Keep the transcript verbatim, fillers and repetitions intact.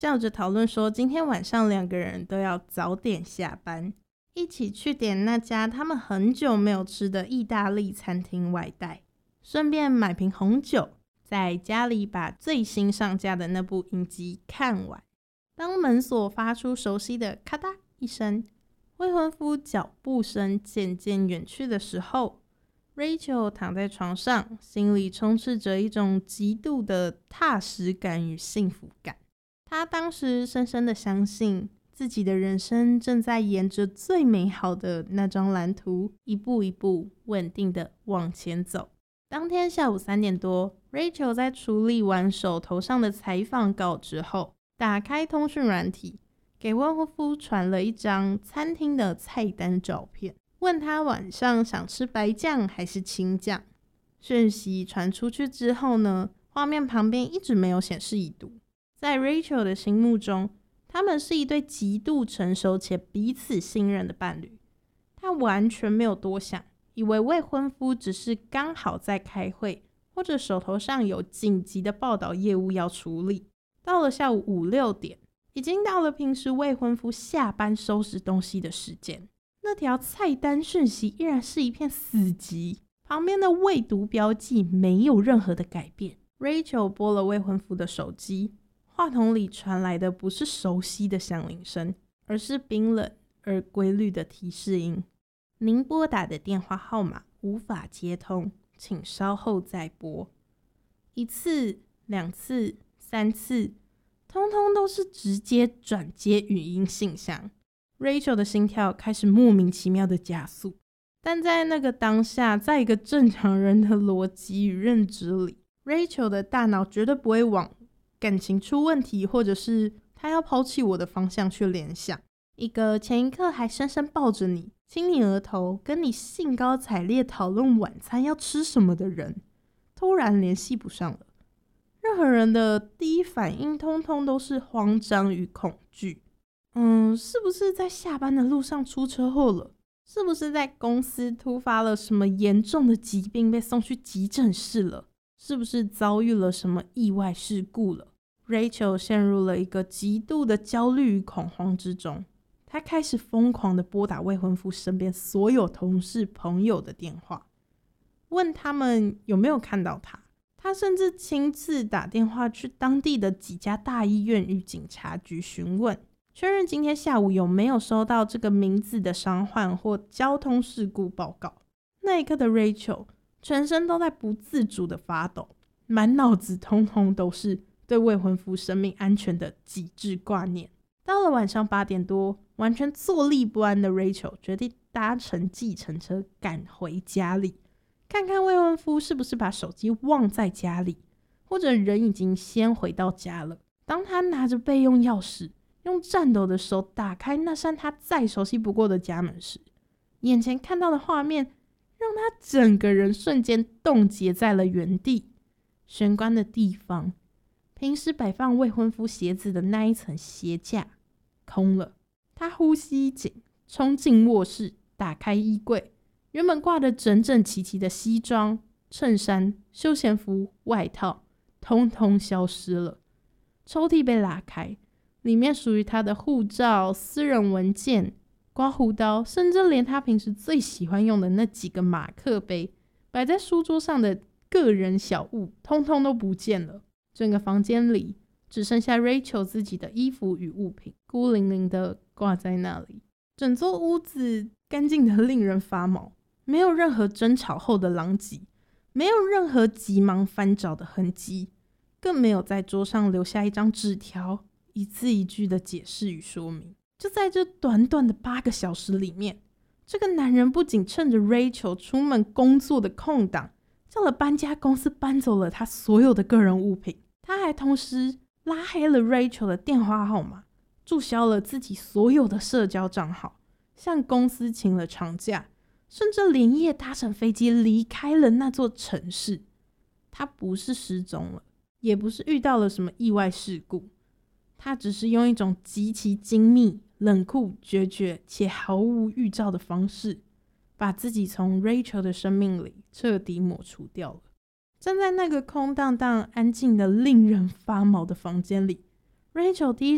叫着讨论说今天晚上两个人都要早点下班，一起去点那家他们很久没有吃的意大利餐厅外带，顺便买瓶红酒，在家里把最新上架的那部影集看完。当门锁发出熟悉的咔嗒一声，未婚夫脚步声渐渐远去的时候， Rachel 躺在床上，心里充斥着一种极度的踏实感与幸福感。她当时深深的相信自己的人生正在沿着最美好的那张蓝图一步一步稳定的往前走。当天下午三点多， Rachel 在处理完手头上的采访稿之后，打开通讯软体，给未婚夫传了一张餐厅的菜单照片，问他晚上想吃白酱还是青酱。讯息传出去之后呢，画面旁边一直没有显示已读。在 Rachel 的心目中，他们是一对极度成熟且彼此信任的伴侣。她完全没有多想，以为未婚夫只是刚好在开会，或者手头上有紧急的报道业务要处理。到了下午五六点，已经到了平时未婚夫下班收拾东西的时间，那条菜单讯息依然是一片死寂，旁边的未读标记没有任何的改变。 Rachel 拨了未婚夫的手机，话筒里传来的不是熟悉的响铃声，而是冰冷而规律的提示音：您拨打的电话号码无法接通，请稍后再拨。一次、两次、三次，通通都是直接转接语音信箱。 Rachel 的心跳开始莫名其妙的加速，但在那个当下，在一个正常人的逻辑与认知里， Rachel 的大脑绝对不会往感情出问题，或者是他要抛弃我的方向去联想。一个前一刻还深深抱着你，亲你额头，跟你兴高采烈讨论晚餐要吃什么的人，突然联系不上了。任何人的第一反应通通都是慌张与恐惧。嗯，是不是在下班的路上出车祸了？是不是在公司突发了什么严重的疾病被送去急诊室了？是不是遭遇了什么意外事故了？ Rachel 陷入了一个极度的焦虑与恐慌之中，她开始疯狂的拨打未婚夫身边所有同事朋友的电话，问他们有没有看到他。她甚至亲自打电话去当地的几家大医院与警察局询问，确认今天下午有没有收到这个名字的伤患或交通事故报告。那一刻的 Rachel 全身都在不自主的发抖，满脑子通通都是对未婚夫生命安全的极致挂念。到了晚上八点多，完全坐立不安的 Rachel 决定搭乘计程车赶回家里，看看未婚夫是不是把手机忘在家里，或者人已经先回到家了。当他拿着备用钥匙，用颤抖的手打开那扇他再熟悉不过的家门时，眼前看到的画面让他整个人瞬间冻结在了原地。玄关的地方，平时摆放未婚夫鞋子的那一层鞋架空了。他呼吸紧，冲进卧室，打开衣柜，原本挂的整整齐齐的西装、衬衫、休闲服、外套通通消失了。抽屉被拉开，里面属于他的护照、私人文件、刮胡刀，甚至连他平时最喜欢用的那几个马克杯，摆在书桌上的个人小物通通都不见了。整个房间里只剩下 Rachel 自己的衣服与物品孤零零的挂在那里。整座屋子干净的令人发毛，没有任何争吵后的狼藉，没有任何急忙翻找的痕迹，更没有在桌上留下一张纸条，一字一句的解释与说明。就在这短短的八个小时里面，这个男人不仅趁着 Rachel 出门工作的空档，叫了搬家公司搬走了他所有的个人物品，他还同时拉黑了 Rachel 的电话号码，注销了自己所有的社交账号，向公司请了长假，甚至连夜搭乘飞机离开了那座城市。他不是失踪了，也不是遇到了什么意外事故，他只是用一种极其精密、冷酷、决绝且毫无预兆的方式，把自己从 Rachel 的生命里彻底抹除掉了。站在那个空荡荡、安静的令人发毛的房间里， Rachel 第一